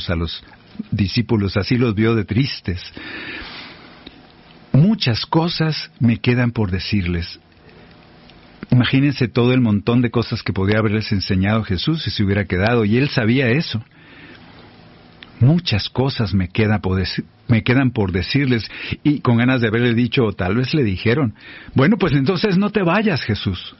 a los discípulos, así los vio de tristes. Muchas cosas me quedan por decirles. Imagínense todo el montón de cosas que podía haberles enseñado Jesús si se hubiera quedado, y él sabía eso. Muchas cosas me quedan por decirles, y con ganas de haberle dicho, o tal vez le dijeron, bueno, pues entonces no te vayas, Jesús.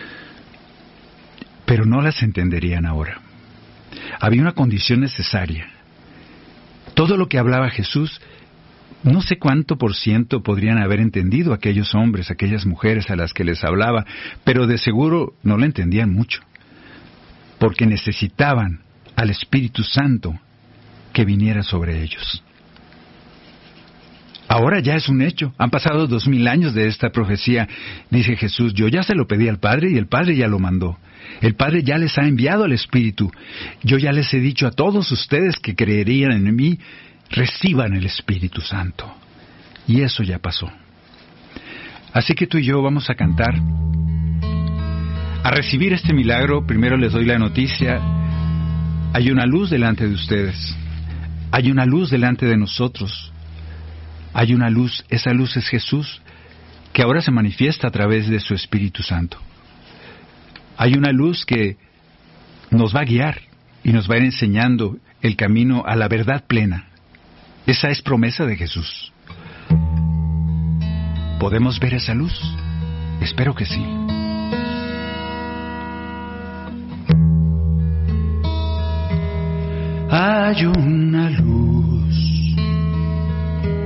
Pero no las entenderían ahora. Había una condición necesaria. Todo lo que hablaba Jesús, no sé cuánto por ciento podrían haber entendido aquellos hombres, aquellas mujeres a las que les hablaba, pero de seguro no lo entendían mucho, porque necesitaban al Espíritu Santo que viniera sobre ellos. Ahora ya es un hecho. Han pasado 2000 años de esta profecía. Dice Jesús, yo ya se lo pedí al Padre y el Padre ya lo mandó. El Padre ya les ha enviado al Espíritu. Yo ya les he dicho a todos ustedes que creerían en mí, reciban el Espíritu Santo. Y eso ya pasó. Así que tú y yo vamos a cantar. A recibir este milagro, primero les doy la noticia. Hay una luz delante de ustedes. Hay una luz delante de nosotros. Hay una luz, esa luz es Jesús, que ahora se manifiesta a través de su Espíritu Santo. Hay una luz que nos va a guiar y nos va a ir enseñando el camino a la verdad plena. Esa es promesa de Jesús. ¿Podemos ver esa luz? Espero que sí. Hay una luz